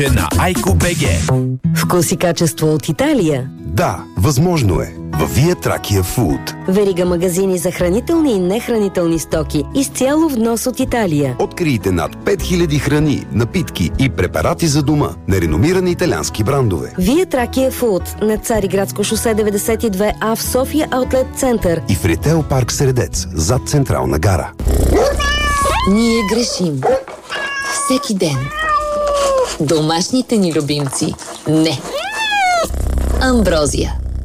на Айко БГ. Вкус и качество от Италия. Да, възможно е. Във Via Trachea Food. Верига магазини за хранителни и нехранителни стоки. Изцяло внос от Италия. Открийте над 5000 храни, напитки и препарати за дома на реномирани италиански брандове. Via Trachea Food на Цариградско шосе 92А в София Аутлет Център. И в Ритейл парк Средец, зад Централна гара. Ние грешим. Всеки ден. Домашните ни любимци. Не. Амброзия.